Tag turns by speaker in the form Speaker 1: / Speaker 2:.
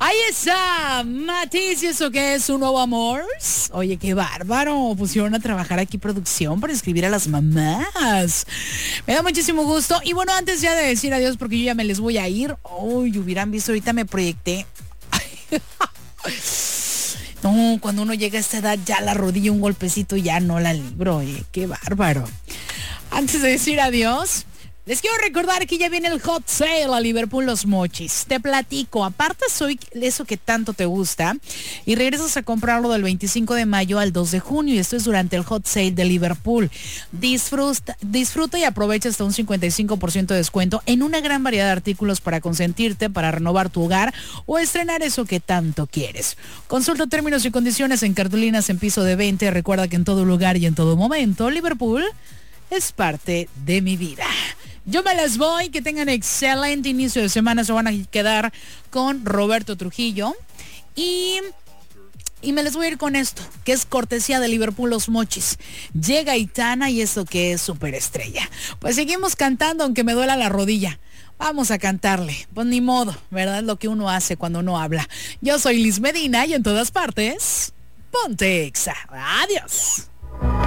Speaker 1: Ahí está, Matiz, ¿y eso qué es? ¿Un nuevo amor? Oye, qué bárbaro. Pusieron a trabajar aquí producción para escribir a las mamás. Me da muchísimo gusto. Y bueno, antes ya de decir adiós, porque yo ya me les voy a ir. Uy, hubieran visto, ahorita me proyecté. No, cuando uno llega a esta edad, ya la rodilla, un golpecito, ya no la libro. Oye, qué bárbaro. Antes de decir adiós, les quiero recordar que ya viene el hot sale a Liverpool Los Mochis. Te platico, aparte soy eso que tanto te gusta y regresas a comprarlo del 25 de mayo al 2 de junio y esto es durante el hot sale de Liverpool. Disfruta y aprovecha hasta un 55% de descuento en una gran variedad de artículos para consentirte, para renovar tu hogar o estrenar eso que tanto quieres. Consulta términos y condiciones en cartulinas en piso de 20. Recuerda que en todo lugar y en todo momento, Liverpool es parte de mi vida. Yo me las voy, que tengan excelente inicio de semana, se van a quedar con Roberto Trujillo y me les voy a ir con esto, que es cortesía de Liverpool Los Mochis. Llega Aitana y eso que es superestrella. Pues seguimos cantando aunque me duela la rodilla. Vamos a cantarle, pues ni modo, ¿verdad? Lo que uno hace cuando no habla. Yo soy Liz Medina y en todas partes, ponte Exa. Adiós.